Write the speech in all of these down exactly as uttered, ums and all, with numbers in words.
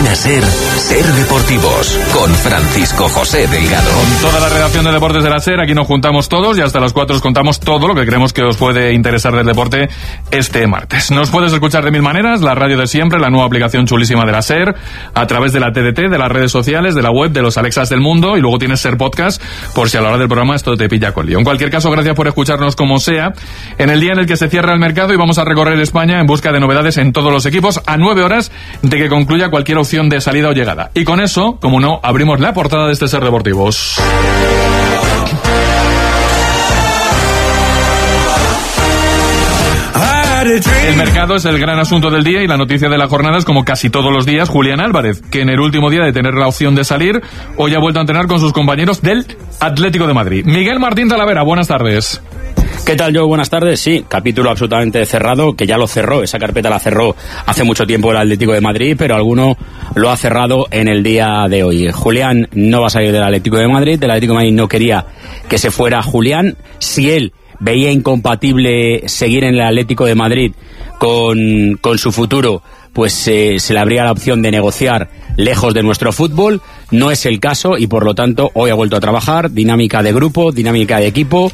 Cadena SER, SER Deportivos, con Francisco José Delgado. Con toda la redacción de Deportes de la SER, aquí nos juntamos todos y hasta las cuatro os contamos todo lo que creemos que os puede interesar del deporte este martes. Nos puedes escuchar de mil maneras, la radio de siempre, la nueva aplicación chulísima de la SER, a través de la T D T, de las redes sociales, de la web, de los Alexas del mundo, y luego tienes SER Podcast, por si a la hora del programa esto te pilla con lío. En cualquier caso, gracias por escucharnos como sea, en el día en el que se cierra el mercado y vamos a recorrer España en busca de novedades en todos los equipos, a nueve horas de que concluya cualquier opción de salida o llegada. Y con eso, como no, abrimos la portada de este SER Deportivos. El mercado es el gran asunto del día y la noticia de la jornada es, como casi todos los días, Julián Álvarez, que en el último día de tener la opción de salir, hoy ha vuelto a entrenar con sus compañeros del Atlético de Madrid. Miguel Martín Talavera, buenas tardes. ¿Qué tal, Joe? Buenas tardes. Sí, capítulo absolutamente cerrado, que ya lo cerró, esa carpeta la cerró hace mucho tiempo el Atlético de Madrid, pero alguno lo ha cerrado en el día de hoy. Julián no va a salir del Atlético de Madrid, el Atlético de Madrid no quería que se fuera Julián. Si él veía incompatible seguir en el Atlético de Madrid con, con su futuro, pues eh, se le abría la opción de negociar lejos de nuestro fútbol. No es el caso y por lo tanto hoy ha vuelto a trabajar, dinámica de grupo, dinámica de equipo,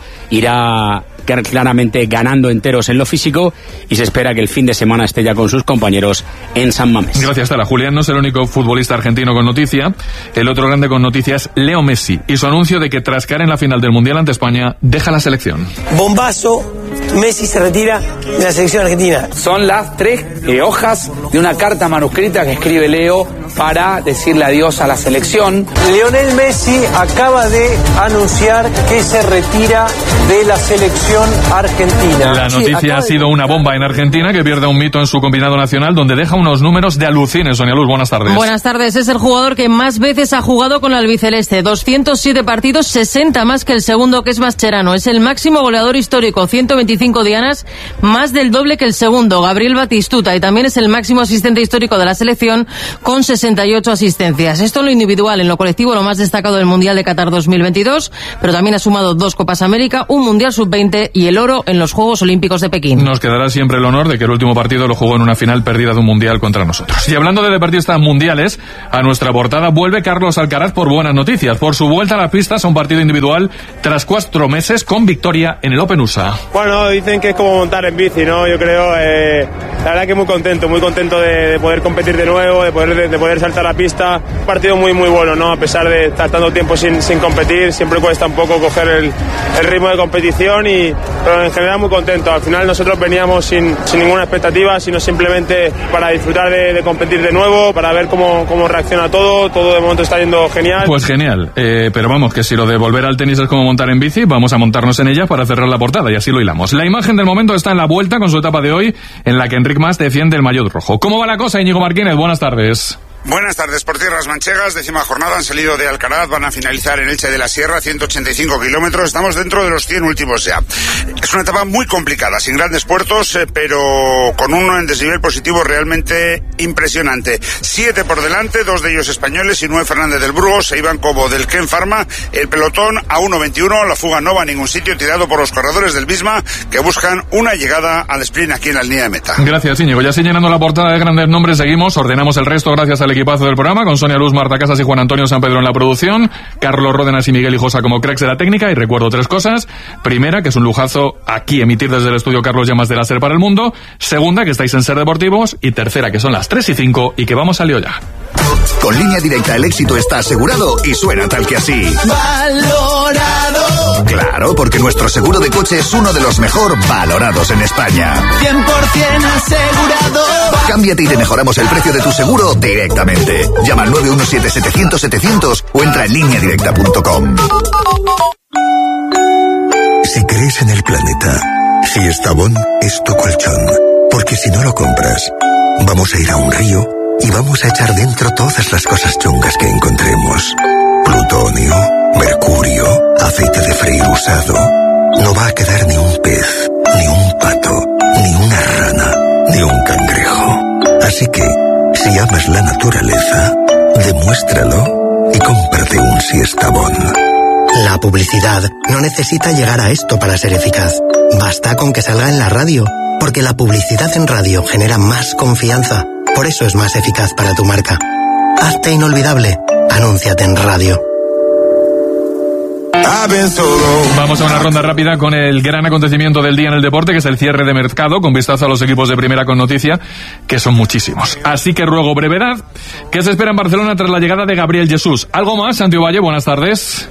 irá claramente ganando enteros en lo físico y se espera que el fin de semana esté ya con sus compañeros en San Mamés. Gracias, Tala. Julián no es el único futbolista argentino con noticia. El otro grande con noticia es Leo Messi y su anuncio de que tras caer en la final del Mundial ante España deja la selección. Bombazo, Messi se retira de la selección argentina. Son las tres eh, hojas de una carta manuscrita que escribe Leo para decirle adiós a la selección. Lionel Messi acaba de anunciar que se retira de la selección argentina. La noticia sí, ha sido de... una bomba en Argentina, que pierde un mito en su combinado nacional, donde deja unos números de alucines. Sonia Luz, buenas tardes. Buenas tardes. Es el jugador que más veces ha jugado con el albiceleste. doscientos siete partidos, sesenta más que el segundo, que es Mascherano. Es el máximo goleador histórico, ciento veinticinco dianas, más del doble que el segundo, Gabriel Batistuta. Y también es el máximo asistente histórico de la selección, con sesenta y ocho asistencias. Esto en lo individual. En lo colectivo, lo más destacado del Mundial de Qatar dos mil veintidós, pero también ha sumado dos Copas América, un Mundial sub veinte y el oro en los Juegos Olímpicos de Pekín. Nos quedará siempre el honor de que el último partido lo jugó en una final perdida de un Mundial contra nosotros. Y hablando de deportistas mundiales, a nuestra portada vuelve Carlos Alcaraz por buenas noticias, por su vuelta a las pistas a un partido individual tras cuatro meses con victoria en el Open U S A. Bueno, dicen que es como montar en bici, ¿no? Yo creo, eh, la verdad que muy contento, muy contento de, de poder competir de nuevo, de poder, de, de poder saltar a pista. Un partido muy muy bueno, ¿no? A pesar de estar tanto tiempo sin, sin competir, siempre cuesta un poco coger el, el ritmo de competición, y pero en general muy contento. Al final nosotros veníamos sin, sin ninguna expectativa, sino simplemente para disfrutar de, de competir de nuevo, para ver cómo, cómo reacciona todo. Todo de momento está yendo genial. Pues genial, eh, pero vamos, que si lo de volver al tenis es como montar en bici, vamos a montarnos en ella para cerrar la portada y así lo hilamos. La imagen del momento está en la vuelta con su etapa de hoy, en la que Enric Mas defiende el maillot rojo. ¿Cómo va la cosa, Íñigo Martínez? Buenas tardes. Buenas tardes. Por tierras manchegas, décima jornada, han salido de Alcaraz, van a finalizar en Elche de la Sierra, ciento ochenta y cinco kilómetros, estamos dentro de los cien últimos ya. Es una etapa muy complicada, sin grandes puertos, eh, pero con uno en desnivel positivo realmente impresionante. Siete por delante, dos de ellos españoles y nueve Fernández del Burgos, e Iván Cobo del Ken Pharma. El pelotón a uno veintiuno, la fuga no va a ningún sitio, tirado por los corredores del Visma, que buscan una llegada al sprint aquí en la línea de meta. Gracias, Íñigo. Ya se llenando la portada de grandes nombres, seguimos, ordenamos el resto gracias al equipazo del programa, con Sonia Luz, Marta Casas y Juan Antonio San Pedro en la producción, Carlos Ródenas y Miguel Hijosa como cracks de la técnica. Y recuerdo tres cosas: primera, que es un lujazo aquí emitir desde el estudio Carlos Llamas de la SER para el mundo; segunda, que estáis en SER Deportivos; y tercera, que son las tres y cinco y que vamos a lío ya. Con Línea Directa el éxito está asegurado y suena tal que así. ¡Valorado! Claro, porque nuestro seguro de coche es uno de los mejor valorados en España. cien por ciento asegurado. Cámbiate y te mejoramos el precio de tu seguro directamente. Llama al nueve uno siete setecientos setecientos o entra en línea directa punto com. Si crees en el planeta, Fiestabón es tu colchón. Porque si no lo compras, vamos a ir a un río y vamos a echar dentro todas las cosas chungas que encontremos. Plutonio, mercurio, aceite de freír usado. No va a quedar ni un pez, ni un pato, ni una rana, ni un cangrejo. Así que, si amas la naturaleza, demuéstralo y cómprate un Fiestabón. La publicidad no necesita llegar a esto para ser eficaz. Basta con que salga en la radio, porque la publicidad en radio genera más confianza. Por eso es más eficaz para tu marca. Hazte inolvidable. Anúnciate en radio. Vamos a una ronda rápida con el gran acontecimiento del día en el deporte, que es el cierre de mercado, con vistazo a los equipos de primera con noticia, que son muchísimos. Así que ruego brevedad. ¿Qué se espera en Barcelona tras la llegada de Gabriel Jesús? ¿Algo más, Santiago Valle? Buenas tardes.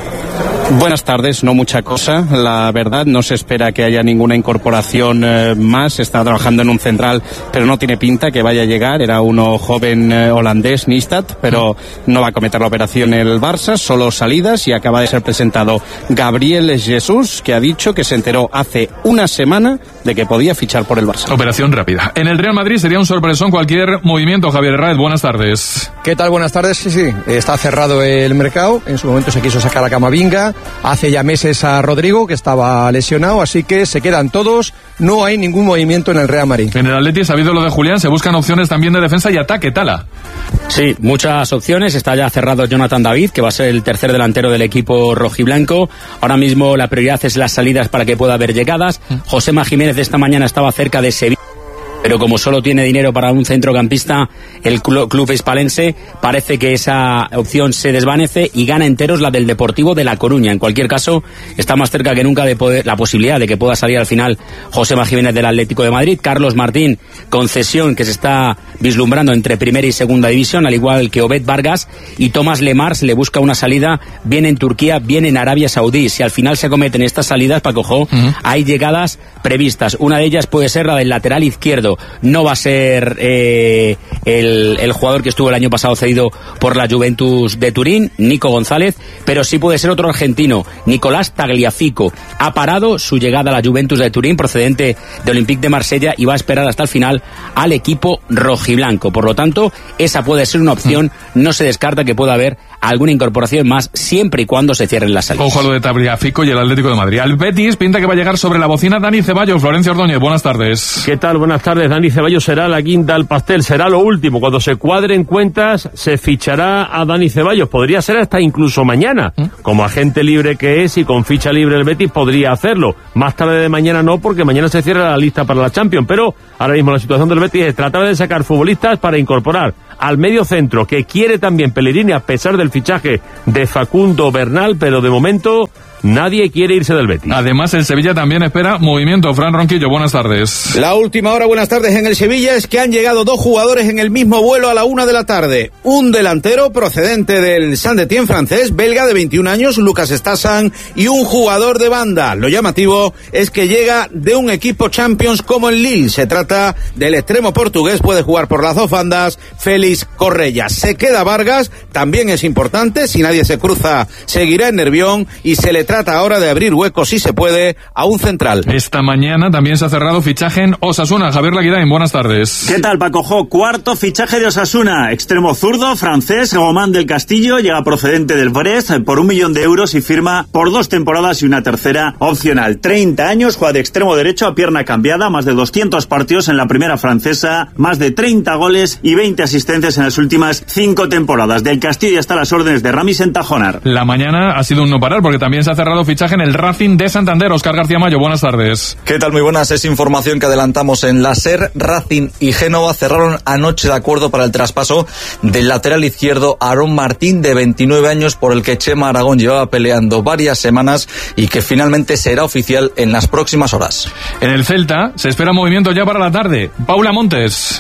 Buenas tardes, no mucha cosa, la verdad, no se espera que haya ninguna incorporación eh, más, está trabajando en un central, pero no tiene pinta que vaya a llegar, era uno joven eh, holandés, Nistat, pero no va a cometer la operación el Barça, solo salidas, y acaba de ser presentado Gabriel Jesús, que ha dicho que se enteró hace una semana de que podía fichar por el Barça. Operación rápida. En el Real Madrid sería un sorpresón cualquier movimiento. Javier Herráez, buenas tardes. ¿Qué tal? Buenas tardes, sí, sí, está cerrado el mercado, en su momento se quiso sacar a Camavinga, hace ya meses a Rodrigo, que estaba lesionado, así que se quedan todos, no hay ningún movimiento en el Real Madrid. En el Atleti, sabido lo de Julián, se buscan opciones también de defensa y ataque, Tala. Sí, muchas opciones, está ya cerrado Jonathan David, que va a ser el tercer delantero del equipo rojiblanco. Ahora mismo la prioridad es las salidas para que pueda haber llegadas. Josema Jiménez esta mañana estaba cerca de Sevilla, pero como solo tiene dinero para un centrocampista, el club, club hispalense, parece que esa opción se desvanece y gana enteros la del Deportivo de La Coruña. En cualquier caso, está más cerca que nunca de poder, la posibilidad de que pueda salir al final Josema Jiménez del Atlético de Madrid. Carlos Martín, concesión que se está vislumbrando entre primera y segunda división, al igual que Obed Vargas, y Tomás Lemars le busca una salida bien en Turquía, bien en Arabia Saudí. Si al final se cometen estas salidas, Paco Jo, uh-huh. hay llegadas previstas. Una de ellas puede ser la del lateral izquierdo. No va a ser eh, el, el jugador que estuvo el año pasado cedido por la Juventus de Turín, Nico González, pero sí puede ser otro argentino, Nicolás Tagliafico. Ha parado su llegada a la Juventus de Turín, procedente de Olympique de Marsella, y va a esperar hasta el final al equipo rojiblanco. Por lo tanto, esa puede ser una opción. No se descarta que pueda haber alguna incorporación más, siempre y cuando se cierren las salidas. Ojo a lo de Tagliafico y el Atlético de Madrid. Al Betis pinta que va a llegar sobre la bocina Dani Ceballos. Florencio Ordóñez, buenas tardes. ¿Qué tal? Buenas tardes. Dani Ceballos será la guinda al pastel, será lo último. Cuando se cuadren cuentas, se fichará a Dani Ceballos. Podría ser hasta incluso mañana. ¿Mm? Como agente libre que es y con ficha libre el Betis podría hacerlo. Más tarde de mañana no, porque mañana se cierra la lista para la Champions. Pero ahora mismo la situación del Betis es tratar de sacar futbolistas para incorporar al medio centro, que quiere también Pellegrini a pesar del fichaje de Facundo Bernal, pero de momento nadie quiere irse del Betis. Además, el Sevilla también espera movimiento. Fran Ronquillo, buenas tardes. La última hora, buenas tardes, en el Sevilla es que han llegado dos jugadores en el mismo vuelo a la una de la tarde. Un delantero procedente del Saint-Étienne francés, belga de veintiún años, Lucas Stassan, y un jugador de banda. Lo llamativo es que llega de un equipo Champions como el Lille. Se trata del extremo portugués, puede jugar por las dos bandas, Félix Correia. Se queda Vargas, también es importante, si nadie se cruza, seguirá en Nervión, y se le trata ahora de abrir huecos, si se puede, a un central. Esta mañana también se ha cerrado fichaje en Osasuna. Javier Laguidain, buenas tardes. ¿Qué tal, Paco Jo? Cuarto fichaje de Osasuna. Extremo zurdo, francés, Román del Castillo, llega procedente del Brest por un millón de euros y firma por dos temporadas y una tercera opcional. treinta años, juega de extremo derecho a pierna cambiada, más de doscientos partidos en la primera francesa, más de treinta goles y veinte asistencias en las últimas cinco temporadas. Del Castillo está a las órdenes de Rami Sentajonar. La mañana ha sido un no parar, porque también se ha cerrado fichaje en el Racing de Santander. Óscar García Mayo, buenas tardes. ¿Qué tal? Muy buenas. Es información que adelantamos en la SER. Racing y Génova cerraron anoche de acuerdo para el traspaso del lateral izquierdo Aarón Martín, de veintinueve años, por el que Chema Aragón llevaba peleando varias semanas y que finalmente será oficial en las próximas horas. En el Celta se espera movimiento ya para la tarde. Paula Montes.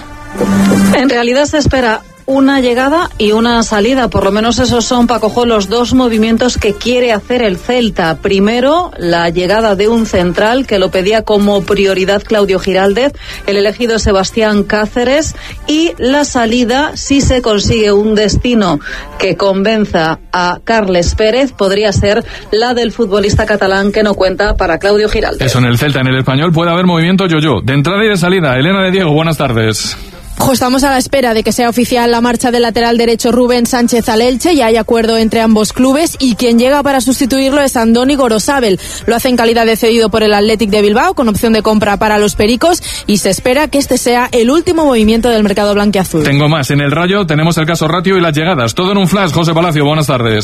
En realidad se espera una llegada y una salida, por lo menos esos son, Paco Jo, los dos movimientos que quiere hacer el Celta. Primero, la llegada de un central, que lo pedía como prioridad Claudio Giraldez, el elegido Sebastián Cáceres, y la salida, si se consigue un destino que convenza a Carles Pérez, podría ser la del futbolista catalán, que no cuenta para Claudio Giraldez. Eso, en el Celta. En el Español puede haber movimiento yo-yo, de entrada y de salida. Elena de Diego, buenas tardes. Ojo, estamos a la espera de que sea oficial la marcha del lateral derecho Rubén Sánchez al Elche. Ya hay acuerdo entre ambos clubes y quien llega para sustituirlo es Andoni Gorosabel. Lo hace en calidad de cedido por el Athletic de Bilbao, con opción de compra para los Pericos, y se espera que este sea el último movimiento del mercado blanquiazul. Tengo más. En el Rayo tenemos el caso Ratio y las llegadas. Todo en un flash. José Palacio, buenas tardes.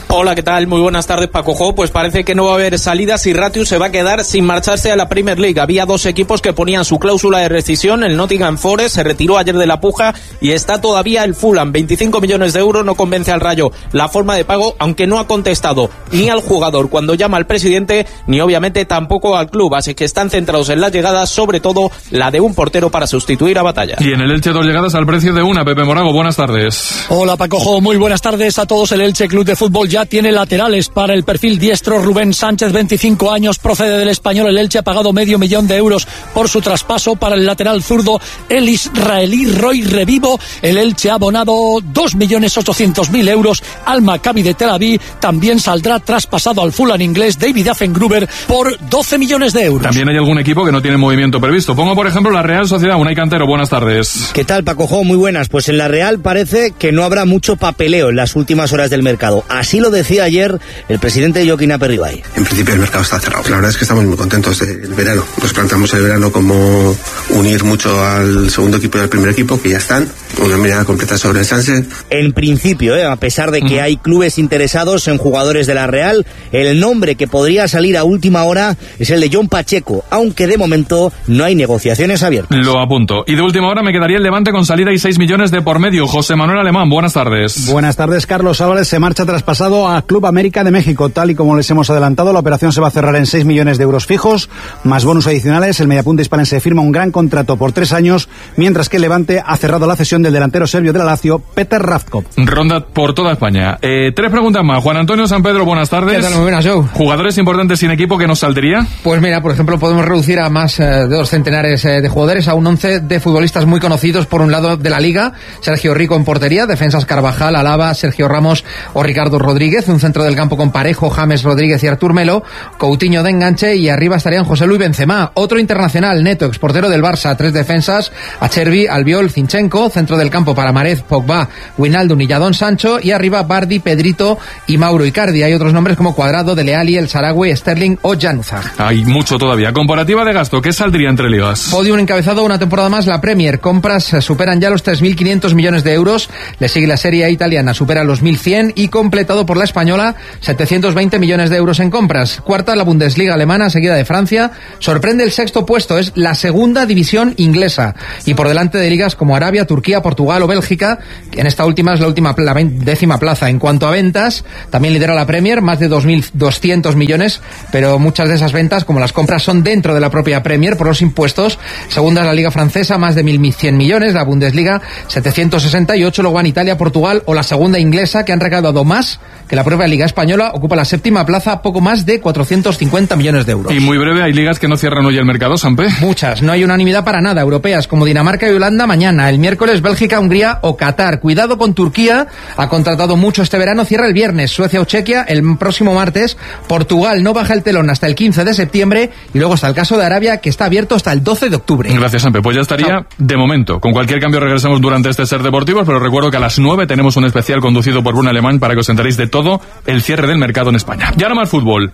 Hola, ¿qué tal? Muy buenas tardes, Paco Jo. Pues parece que no va a haber salidas y Ratius se va a quedar sin marcharse a la Premier League. Había dos equipos que ponían su cláusula de rescisión. El Nottingham Forest se retiró ayer de la puja y está todavía el Fulham. veinticinco millones de euros no convence al Rayo la forma de pago, aunque no ha contestado ni al jugador cuando llama al presidente, ni obviamente tampoco al club. Así que están centrados en las llegadas, sobre todo la de un portero para sustituir a Batalla. Y en el Elche dos llegadas al precio de una. Pepe Morago, buenas tardes. Hola, Paco Jo. Muy buenas tardes a todos. El Elche Club de Fútbol ya tiene laterales para el perfil diestro. Rubén Sánchez, veinticinco años, procede del Español. El Elche ha pagado medio millón de euros por su traspaso. Para el lateral zurdo, el israelí Roy Revivo, el Elche ha abonado dos millones ochocientos mil euros al Maccabi de Tel Aviv. También saldrá traspasado al Fulham inglés David Affengruber por doce millones de euros. También hay algún equipo que no tiene movimiento previsto. Pongo, por ejemplo, la Real Sociedad. Unai Cantero, buenas tardes. ¿Qué tal, Paco Jo? Muy buenas. Pues en la Real parece que no habrá mucho papeleo en las últimas horas del mercado. Así lo decía ayer el presidente Joaquín Aperribay. En principio el mercado está cerrado. La verdad es que estamos muy contentos del verano. Nos planteamos el verano como unir mucho al segundo equipo y al primer equipo, que ya están. Una mirada completa sobre el Sánchez. En principio, ¿eh? a pesar de que uh-huh. hay clubes interesados en jugadores de la Real, el nombre que podría salir a última hora es el de John Pacheco, aunque de momento no hay negociaciones abiertas. Lo apunto. Y de última hora me quedaría el Levante con salida y seis millones de por medio. José Manuel Alemán, buenas tardes. Buenas tardes. Carlos Álvarez se marcha traspasado a Club América de México. Tal y como les hemos adelantado, la operación se va a cerrar en seis millones de euros fijos, más bonus adicionales. El mediapunta hispalense firma un gran contrato por tres años, mientras que el Levante ha cerrado la cesión del delantero serbio de la Lazio, Petar Ravkov. Ronda por toda España. Eh, tres preguntas más. Juan Antonio San Pedro, buenas tardes. ¿Qué tal? Muy buenas, Joe. ¿Jugadores importantes sin equipo que nos saldría? Pues mira, por ejemplo, podemos reducir a más eh, de dos centenares eh, de jugadores, a un once de futbolistas muy conocidos. Por un lado de la Liga, Sergio Rico en portería, defensas Carvajal, Alaba, Sergio Ramos o Ricardo Rodríguez, un centro del campo con Parejo, James Rodríguez y Artur Melo, Coutinho de enganche, y arriba estarían José Luis Benzema, otro internacional, Neto, exportero del Barça, tres defensas, Acherbi, Albiol, Zinchenko, centro del campo para Marez, Pogba, Wijnaldum y Jadon Sancho, y arriba Bardi, Pedrito y Mauro Icardi. Hay otros nombres como Cuadrado, Dele Alli, El Sarawi, Sterling o Januzaj. Hay mucho todavía. Comparativa de gasto, ¿qué saldría entre ligas? Podium encabezado una temporada más la Premier. Compras superan ya los tres mil quinientos millones de euros. Le sigue la Serie A italiana, supera los mil cien, y completado por la española, setecientos veinte millones de euros en compras. Cuarta la Bundesliga alemana, seguida de Francia. Sorprende el sexto puesto, es la segunda división inglesa. Y por delante de ligas como Arabia, Turquía, Portugal o Bélgica, que en esta última es la última, la décima plaza. En cuanto a ventas, también lidera la Premier, más de dos mil doscientos millones, pero muchas de esas ventas, como las compras, son dentro de la propia Premier por los impuestos. Segunda es la Liga Francesa, más de mil cien millones, la Bundesliga setecientos sesenta y ocho, luego van Italia, Portugal o la segunda inglesa, que han recaudado más que la propia Liga Española, ocupa la séptima plaza, poco más de cuatrocientos cincuenta millones de euros. Y muy breve, ¿hay ligas que no cierran hoy el mercado, Sampe? Muchas, no hay unanimidad para nada. Europeas como Dinamarca y Holanda mañana, el miércoles Bélgica, Hungría o Qatar. Cuidado con Turquía, ha contratado mucho este verano, cierra el viernes. Suecia o Chequia el próximo martes. Portugal no baja el telón hasta el quince de septiembre, y luego está el caso de Arabia, que está abierto hasta el doce de octubre. Gracias, Sampe. Pues ya estaría. Chao. De momento. Con cualquier cambio regresamos durante este Ser Deportivos, pero recuerdo que a las nueve tenemos un especial conducido por Bruno Alemán para que os enteréis de todo el cierre del mercado en España. Y ahora más fútbol.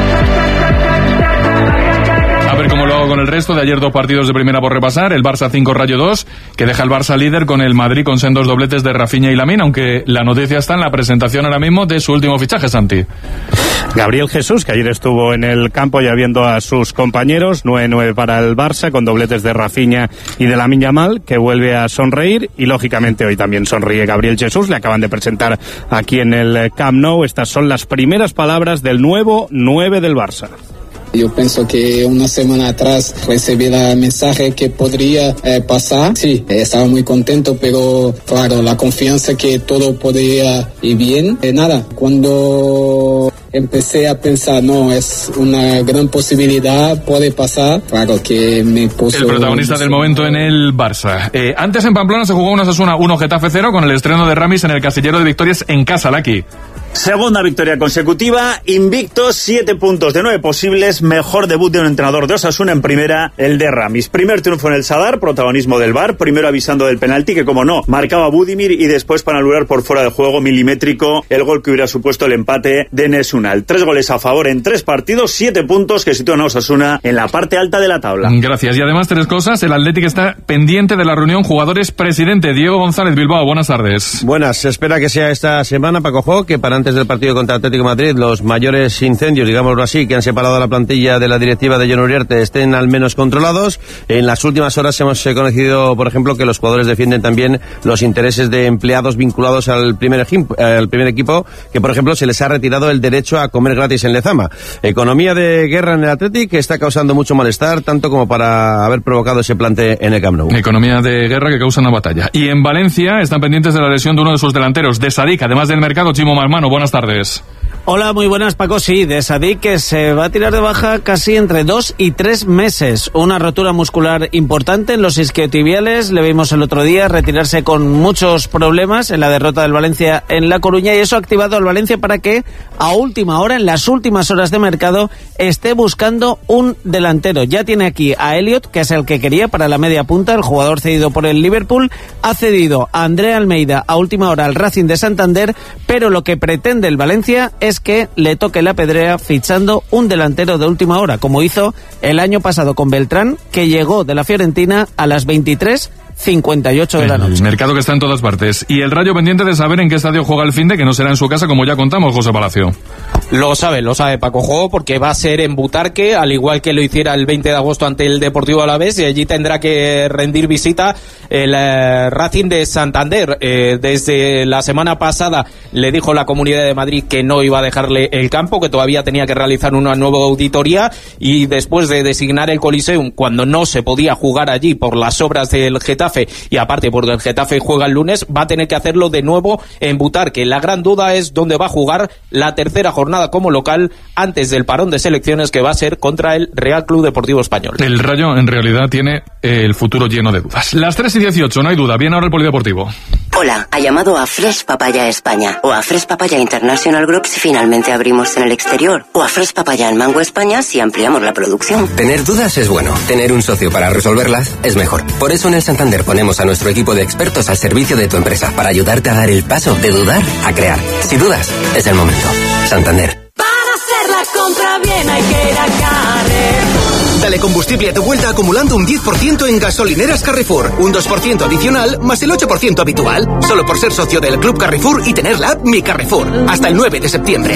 A ver cómo lo hago con el resto. De ayer dos partidos de primera por repasar. El Barça cinco, Rayo dos, que deja el Barça líder con el Madrid con sendos dobletes de Rafinha y Lamine, aunque la noticia está en la presentación ahora mismo de su último fichaje, Santi. Gabriel Jesús, que ayer estuvo en el campo ya viendo a sus compañeros. nueve nueve para el Barça, con dobletes de Rafinha y de Lamine Yamal, que vuelve a sonreír, y lógicamente hoy también sonríe Gabriel Jesús. Le acaban de presentar aquí en el Camp Nou. Estas son las primeras palabras del nuevo nueve del Barça. Yo pienso que una semana atrás recibí el mensaje que podría eh, pasar. Sí, estaba muy contento, pero claro, la confianza que todo podría ir bien. Eh, nada, cuando empecé a pensar, no, es una gran posibilidad, puede pasar, claro que me puso... El protagonista del momento en el Barça. Eh, antes en Pamplona se jugó un Osasuna uno Getafe cero con el estreno de Ramis en el casillero de victorias en casa, Laki. Segunda victoria consecutiva, invictos, siete puntos de nueve posibles, mejor debut de un entrenador de Osasuna en primera, el de Ramis. Primer triunfo en el Sadar, protagonismo del V A R, primero avisando del penalti que, como no, marcaba Budimir, y después para anular por fuera de juego milimétrico el gol que hubiera supuesto el empate de Enes Unal. Tres goles a favor en tres partidos, siete puntos que sitúan a Osasuna en la parte alta de la tabla. Gracias. Y además tres cosas, el Athletic está pendiente de la reunión jugadores-presidente. Diego González, Bilbao, buenas tardes. Buenas, se espera que sea esta semana, Paco Jo, que para antes antes del partido contra Atlético de Madrid, los mayores incendios, digámoslo así, que han separado a la plantilla de la directiva de Jon Uriarte estén al menos controlados. En las últimas horas hemos conocido, por ejemplo, que los jugadores defienden también los intereses de empleados vinculados al primer, al primer equipo, que por ejemplo se les ha retirado el derecho a comer gratis en Lezama. Economía de guerra en el Athletic que está causando mucho malestar, tanto como para haber provocado ese plante en el Camp Nou. Economía de guerra que causa una batalla. Y en Valencia están pendientes de la lesión de uno de sus delanteros, de Sadik, además del mercado. Chimo Malmano, buenas tardes. Hola, muy buenas, Paco. Sí, de Sadik, que se va a tirar de baja casi entre dos y tres meses. Una rotura muscular importante en los isquiotibiales. Le vimos el otro día retirarse con muchos problemas en la derrota del Valencia en La Coruña, y eso ha activado al Valencia para que a última hora, en las últimas horas de mercado, esté buscando un delantero. Ya tiene aquí a Elliot, que es el que quería para la media punta, el jugador cedido por el Liverpool. Ha cedido a André Almeida a última hora al Racing de Santander, pero lo que pretende el Valencia es que le toque la pedrea fichando un delantero de última hora, como hizo el año pasado con Beltrán, que llegó de la Fiorentina a las veintitrés cincuenta y ocho de la noche. El mercado que está en todas partes. Y el Rayo pendiente de saber en qué estadio juega el finde, que no será en su casa, como ya contamos, José Palacio. Lo sabe, lo sabe Paco Jo, porque va a ser en Butarque, al igual que lo hiciera el veinte de agosto ante el Deportivo Alavés, y allí tendrá que rendir visita el eh, Racing de Santander. Eh, desde la semana pasada le dijo la Comunidad de Madrid que no iba a dejarle el campo, que todavía tenía que realizar una nueva auditoría, y después de designar el Coliseum cuando no se podía jugar allí por las obras del Getafe, y aparte porque el Getafe juega el lunes, va a tener que hacerlo de nuevo en Butarque. La gran duda es dónde va a jugar la tercera jornada como local antes del parón de selecciones, que va a ser contra el Real Club Deportivo Español. El Rayo en realidad tiene el futuro lleno de dudas. Las tres y dieciocho, no hay duda. Viene ahora el Polideportivo. Hola, ha llamado a Fresh Papaya España o a Fresh Papaya International Group si finalmente abrimos en el exterior, o a Fresh Papaya en Mango España si ampliamos la producción. Tener dudas es bueno, tener un socio para resolverlas es mejor. Por eso en el Santander ponemos a nuestro equipo de expertos al servicio de tu empresa para ayudarte a dar el paso de dudar a crear. Si dudas, es el momento. Santander. Para hacer la compra bien hay que ir a Carrefour. Dale combustible a tu vuelta acumulando un diez por ciento en gasolineras Carrefour, un dos por ciento adicional más el ocho por ciento habitual, solo por ser socio del Club Carrefour y tener la app Mi Carrefour. Hasta el nueve de septiembre.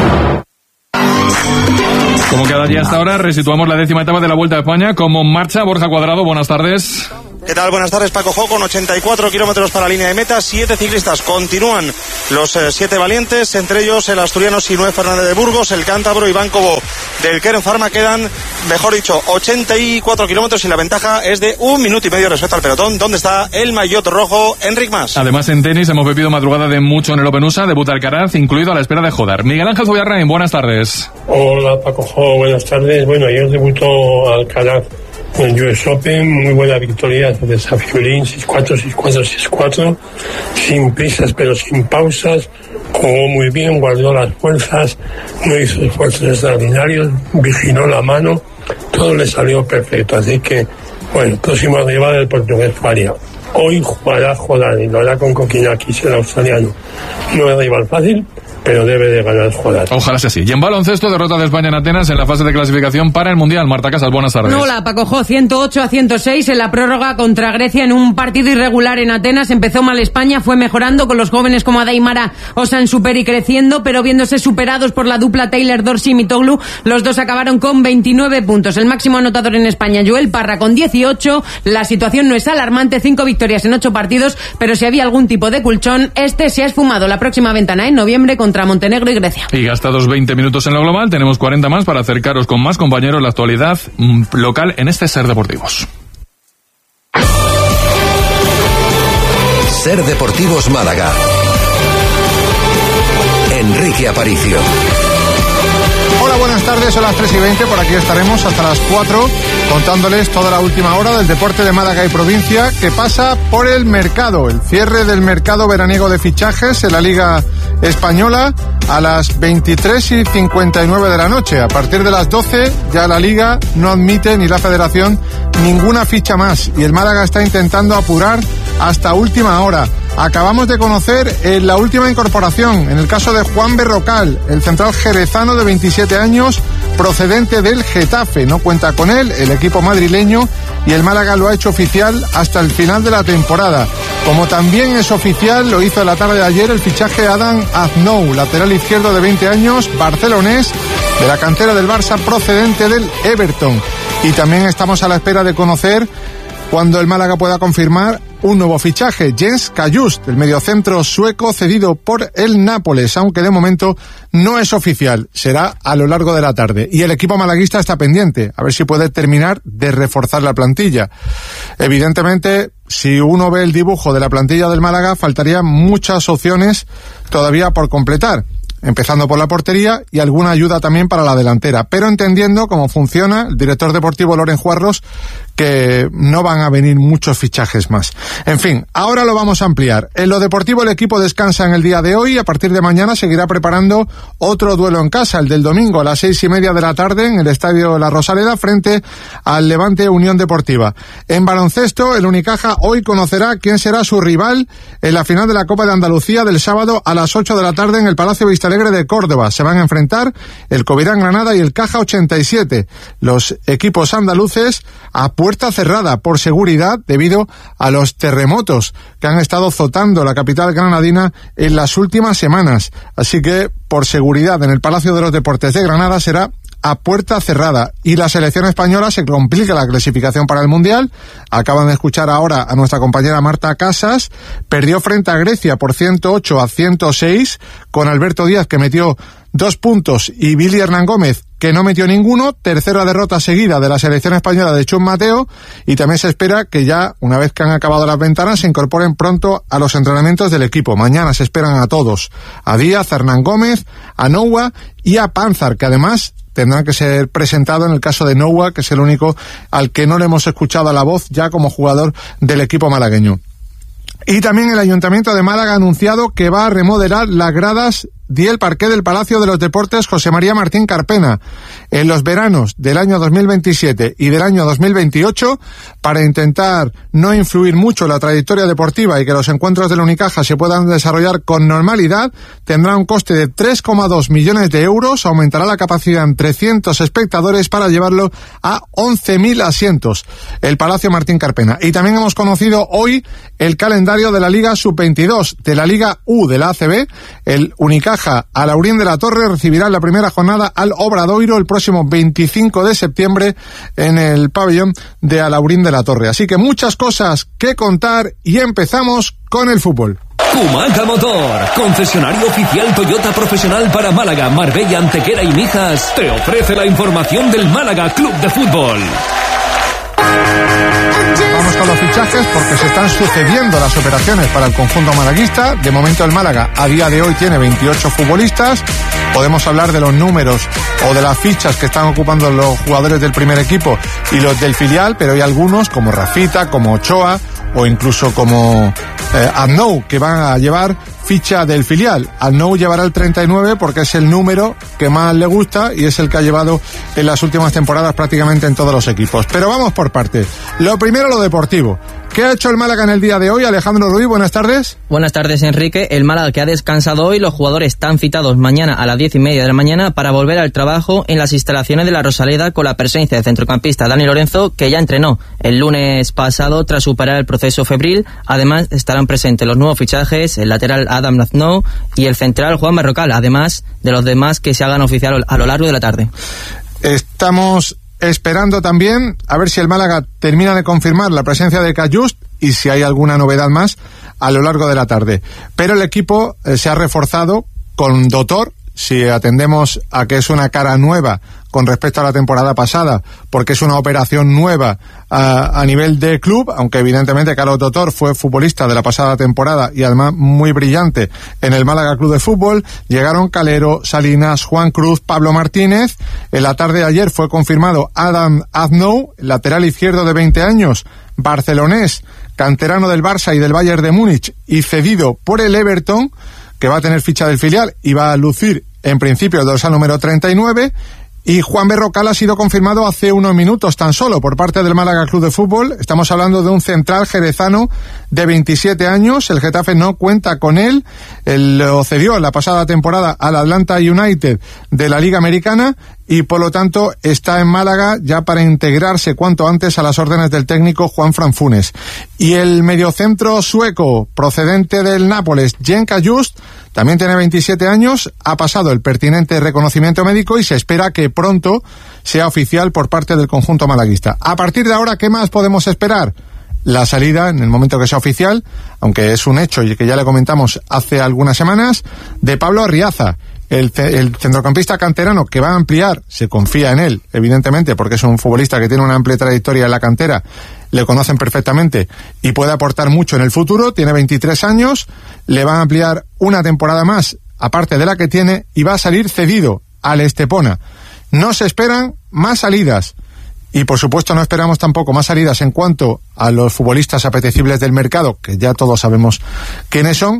Como cada día hasta ahora, resituamos la décima etapa de la Vuelta a España. Como marcha, Borja Cuadrado, buenas tardes. ¿Qué tal? Buenas tardes, Paco Jo, con ochenta y cuatro kilómetros para la línea de meta, siete ciclistas continúan los eh, siete valientes, entre ellos el asturiano Sinué Fernández de Burgos, el cántabro Iván Cobo del Keren Pharma. Quedan, mejor dicho, ochenta y cuatro kilómetros y la ventaja es de un minuto y medio respecto al pelotón, donde está el maillot rojo, Enric Mas. Además, en tenis hemos bebido madrugada de mucho en el Open U S A, debuta Alcaraz, incluido a la espera de Jodar. Miguel Ángel Zoyarrain, buenas tardes. Hola, Paco Jo, buenas tardes. Bueno, ayer debutó Alcaraz en el U S Open, muy buena victoria de Safiulín, seis cuatro, seis cuatro, seis cuatro, sin prisas pero sin pausas, jugó muy bien, guardó las fuerzas, no hizo esfuerzos extraordinarios, vigiló la mano, todo le salió perfecto, así que, bueno, próximo rival del portugués Faria. Hoy jugará Jodar y lo hará con Kokinakis, el australiano. No es rival fácil, pero debe de ganar Jodar. Ojalá sea así. Y en baloncesto, derrota de España en Atenas en la fase de clasificación para el Mundial. Marta Casas, buenas tardes. Hola, Paco Jo, ciento ocho a ciento seis en la prórroga contra Grecia en un partido irregular en Atenas. Empezó mal España, fue mejorando con los jóvenes como Adaimara Osansuperi creciendo, pero viéndose superados por la dupla Taylor Dorsey y Mitoglu, los dos acabaron con veintinueve puntos. El máximo anotador en España, Joel Parra, con dieciocho. La situación no es alarmante, cinco victorias en ocho partidos, pero si había algún tipo de colchón, este se ha esfumado. La próxima ventana en noviembre contra Montenegro y Grecia. Y gastados veinte minutos en lo global, tenemos cuarenta más para acercaros con más compañeros la actualidad mmm, local en este Ser Deportivos. Ser Deportivos Málaga. Enrique Aparicio. Hola, buenas tardes, son las tres y veinte, por aquí estaremos hasta las cuatro contándoles toda la última hora del deporte de Málaga y provincia, que pasa por el mercado, el cierre del mercado veraniego de fichajes en la Liga Española a las veintitrés y cincuenta y nueve de la noche. A partir de las doce ya la Liga no admite ni la Federación ninguna ficha más y el Málaga está intentando apurar hasta última hora. Acabamos de conocer eh, la última incorporación, en el caso de Juan Berrocal, el central jerezano de veintisiete años, procedente del Getafe. No cuenta con él el equipo madrileño y el Málaga lo ha hecho oficial hasta el final de la temporada. Como también es oficial, lo hizo en la tarde de ayer el fichaje de Adam Aznou, lateral izquierdo de veinte años, barcelonés, de la cantera del Barça, procedente del Everton. Y también estamos a la espera de conocer cuando el Málaga pueda confirmar un nuevo fichaje, Jens Kajust, el mediocentro sueco cedido por el Nápoles, aunque de momento no es oficial, será a lo largo de la tarde. Y el equipo malaguista está pendiente, a ver si puede terminar de reforzar la plantilla. Evidentemente, si uno ve el dibujo de la plantilla del Málaga, faltarían muchas opciones todavía por completar, empezando por la portería y alguna ayuda también para la delantera, pero entendiendo cómo funciona el director deportivo Loren Juarros, que no van a venir muchos fichajes más. En fin, ahora lo vamos a ampliar. En lo deportivo el equipo descansa en el día de hoy y a partir de mañana seguirá preparando otro duelo en casa, el del domingo a las seis y media de la tarde en el Estadio La Rosaleda frente al Levante Unión Deportiva. En baloncesto, el Unicaja hoy conocerá quién será su rival en la final de la Copa de Andalucía del sábado a las ocho de la tarde en el Palacio Vistalegre de Córdoba. Se van a enfrentar el Covirán Granada y el Caja ochenta y siete. Los equipos andaluces a puerta cerrada por seguridad debido a los terremotos que han estado azotando la capital granadina en las últimas semanas. Así que por seguridad en el Palacio de los Deportes de Granada será a puerta cerrada. Y la selección española se complica la clasificación para el Mundial. Acaban de escuchar ahora a nuestra compañera Marta Casas. Perdió frente a Grecia por ciento ocho a ciento seis con Alberto Díaz, que metió dos puntos, y Billy Hernán Gómez, que no metió ninguno. Tercera derrota seguida de la selección española de Chus Mateo, y también se espera que ya, una vez que han acabado las ventanas, se incorporen pronto a los entrenamientos del equipo. Mañana se esperan a todos, a Díaz, a Hernán Gómez, a Noua y a Panzar, que además tendrán que ser presentados en el caso de Noua, que es el único al que no le hemos escuchado la voz ya como jugador del equipo malagueño. Y también el Ayuntamiento de Málaga ha anunciado que va a remodelar las gradas y el parqué del Palacio de los Deportes José María Martín Carpena en los veranos del año dos mil veintisiete y del año dos mil veintiocho, para intentar no influir mucho en la trayectoria deportiva y que los encuentros de la Unicaja se puedan desarrollar con normalidad. Tendrá un coste de tres coma dos millones de euros, aumentará la capacidad en trescientos espectadores para llevarlo a once mil asientos, el Palacio Martín Carpena. Y también hemos conocido hoy el calendario de la Liga sub veintidós, de la Liga U de la A C B. El Unicaja a Laurín de la Torre recibirá en la primera jornada al Obradoiro el próximo veinticinco de septiembre en el pabellón de Alaurín de la Torre. Así que muchas cosas que contar y empezamos con el fútbol. Kumaca Motor, concesionario oficial Toyota profesional para Málaga, Marbella, Antequera y Mijas, te ofrece la información del Málaga Club de Fútbol. Vamos con los fichajes porque se están sucediendo las operaciones para el conjunto malaguista. De momento el Málaga a día de hoy tiene veintiocho futbolistas. Podemos hablar de los números o de las fichas que están ocupando los jugadores del primer equipo y los del filial, pero hay algunos como Rafita, como Ochoa o incluso como eh, Aznou, que van a llevar ficha del filial. Aznou llevará el treinta y nueve porque es el número que más le gusta y es el que ha llevado en las últimas temporadas prácticamente en todos los equipos. Pero vamos por partes. Lo primero, lo deportivo. ¿Qué ha hecho el Málaga en el día de hoy? Alejandro Ruiz, buenas tardes. Buenas tardes, Enrique. El Málaga, que ha descansado hoy, los jugadores están citados mañana a las diez y media de la mañana para volver al trabajo en las instalaciones de la Rosaleda, con la presencia del centrocampista Dani Lorenzo, que ya entrenó el lunes pasado tras superar el proceso febril. Además, estarán presentes los nuevos fichajes, el lateral Adam Aznou y el central Juan Berrocal, además de los demás que se hagan oficial a lo largo de la tarde. Estamos esperando también a ver si el Málaga termina de confirmar la presencia de Kajust y si hay alguna novedad más a lo largo de la tarde. Pero el equipo eh, se ha reforzado con Dotor, si atendemos a que es una cara nueva con respecto a la temporada pasada, porque es una operación nueva a, a nivel de club, aunque evidentemente Carlos Dotor fue futbolista de la pasada temporada y además muy brillante en el Málaga Club de Fútbol. Llegaron Calero, Salinas, Juan Cruz, Pablo Martínez. En la tarde de ayer fue confirmado Adam Aznou, lateral izquierdo de veinte años, barcelonés, canterano del Barça y del Bayern de Múnich y cedido por el Everton, que va a tener ficha del filial y va a lucir en principio el dorsal número treinta y nueve. Y Juan Berrocal ha sido confirmado hace unos minutos tan solo por parte del Málaga Club de Fútbol. Estamos hablando de un central jerezano de veintisiete años. El Getafe no cuenta con él. Él lo cedió la pasada temporada al Atlanta United de la Liga Americana y por lo tanto está en Málaga ya para integrarse cuanto antes a las órdenes del técnico Juan Fran Funes. Y el mediocentro sueco procedente del Nápoles, Jenka Just, también tiene veintisiete años, ha pasado el pertinente reconocimiento médico y se espera que pronto sea oficial por parte del conjunto malaguista. A partir de ahora, ¿qué más podemos esperar? La salida, en el momento que sea oficial, aunque es un hecho y que ya le comentamos hace algunas semanas, de Pablo Arriaza, el, el centrocampista canterano que va a ampliar, se confía en él, evidentemente, porque es un futbolista que tiene una amplia trayectoria en la cantera, le conocen perfectamente y puede aportar mucho en el futuro, tiene veintitrés años, le va a ampliar una temporada más, aparte de la que tiene, y va a salir cedido al Estepona. No se esperan más salidas. Y por supuesto no esperamos tampoco más salidas en cuanto a los futbolistas apetecibles del mercado, que ya todos sabemos quiénes son,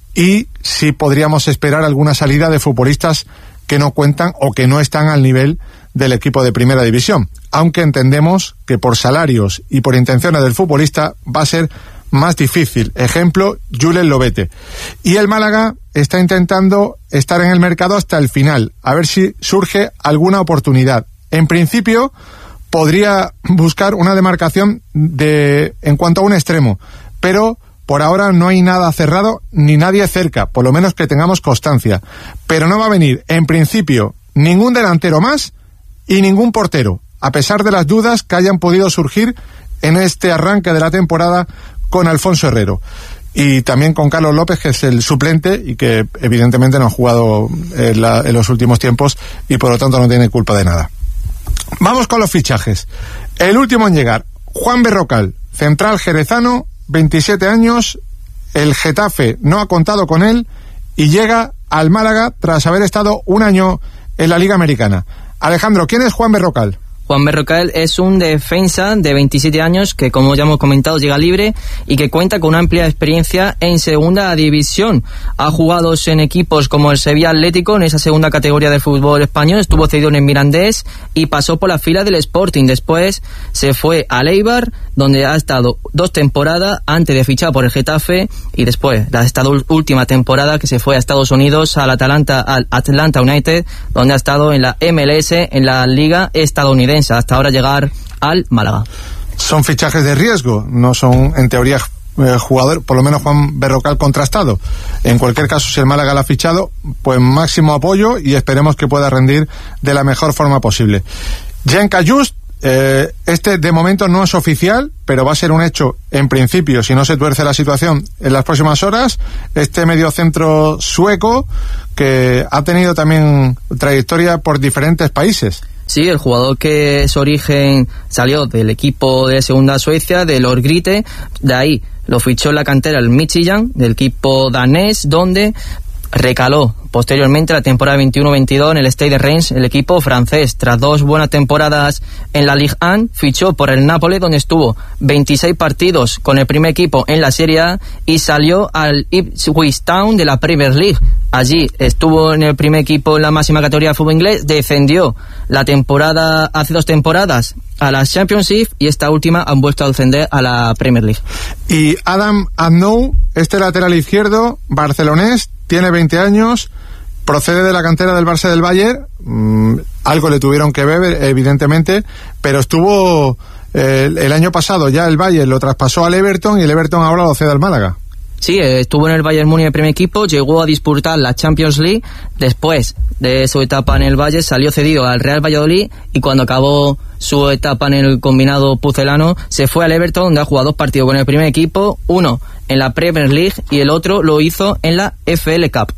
y sí podríamos esperar alguna salida de futbolistas que no cuentan o que no están al nivel del equipo de primera división, aunque entendemos que por salarios y por intenciones del futbolista va a ser más difícil. Ejemplo, Julen Lobete. Y el Málaga está intentando estar en el mercado hasta el final, a ver si surge alguna oportunidad. En principio podría buscar una demarcación de en cuanto a un extremo, pero por ahora no hay nada cerrado ni nadie cerca, por lo menos que tengamos constancia. Pero no va a venir, en principio, ningún delantero más y ningún portero, a pesar de las dudas que hayan podido surgir en este arranque de la temporada con Alfonso Herrero. Y también con Carlos López, que es el suplente y que evidentemente no ha jugado en, la, en los últimos tiempos y por lo tanto no tiene culpa de nada. Vamos con los fichajes. El último en llegar, Juan Berrocal, central jerezano, veintisiete años, el Getafe no ha contado con él y llega al Málaga tras haber estado un año en la Liga Americana. Alejandro, ¿quién es Juan Berrocal? Juan Berrocal es un defensa de veintisiete años que, como ya hemos comentado, llega libre y que cuenta con una amplia experiencia en segunda división. Ha jugado en equipos como el Sevilla Atlético, en esa segunda categoría del fútbol español, estuvo cedido en el Mirandés y pasó por la fila del Sporting. Después se fue al Eibar, donde ha estado dos temporadas antes de fichar por el Getafe, y después la esta última temporada que se fue a Estados Unidos al Atalanta, al Atlanta United, donde ha estado en la M L S, en la liga estadounidense, hasta ahora llegar al Málaga. Son fichajes de riesgo, no son en teoría eh, jugador, por lo menos Juan Berrocal contrastado. En cualquier caso, si el Málaga lo ha fichado, pues máximo apoyo y esperemos que pueda rendir de la mejor forma posible. Jenka Just, eh, este de momento no es oficial, pero va a ser un hecho en principio, si no se tuerce la situación en las próximas horas. Este mediocentro sueco que ha tenido también trayectoria por diferentes países. Sí, el jugador que su origen salió del equipo de segunda Suecia, del Örgryte, de ahí lo fichó en la cantera el Midtjylland, del equipo danés, donde recaló posteriormente la temporada veintiuno veintidós en el Stade de Reims, el equipo francés. Tras dos buenas temporadas en la Ligue uno, fichó por el Nápoles, donde estuvo veintiséis partidos con el primer equipo en la Serie A y salió al Ipswich Town de la Premier League. Allí estuvo en el primer equipo en la máxima categoría de fútbol inglés, descendió la temporada hace dos temporadas a la Championship y esta última han vuelto a descender a la Premier League. Y Adam Adnou, este lateral izquierdo, barcelonés, tiene veinte años, procede de la cantera del Barça del Bayern, mmm, algo le tuvieron que beber, evidentemente, pero estuvo eh, el, el año pasado ya el Bayern lo traspasó al Everton y el Everton ahora lo cede al Málaga. Sí, estuvo en el Bayern Múnich el primer equipo, llegó a disputar la Champions League, después de su etapa en el Bayern salió cedido al Real Valladolid y cuando acabó su etapa en el combinado pucelano se fue al Everton, donde ha jugado dos partidos con el primer equipo, uno en la Premier League y el otro lo hizo en la F L Cup.